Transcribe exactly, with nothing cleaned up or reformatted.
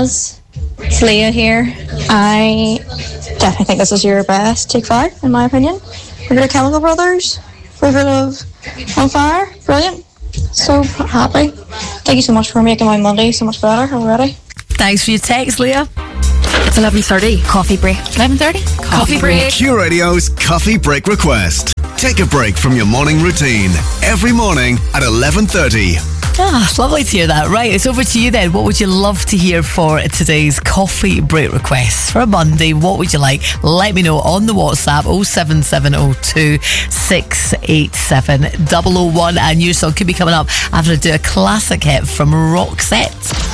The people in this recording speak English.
Jazz. It's Leah here. I definitely think this is your best Take Five, in my opinion. We've got Chemical Brothers, River Love, On Fire. Brilliant. So happy. Thank you so much for making my Monday so much better already. Thanks for your text, Leah. It's eleven thirty. Coffee break. eleven thirty? Coffee, Coffee break. Q Radio's Coffee Break Request. Take a break from your morning routine every morning at eleven thirty. Ah, it's lovely to hear that. Right, it's over to you then. What would you love to hear for today's coffee break request for a Monday? What would you like? Let me know on the WhatsApp oh seven seven oh two, six eight seven, oh oh one, and your song could be coming up after I do a classic hit from Roxette.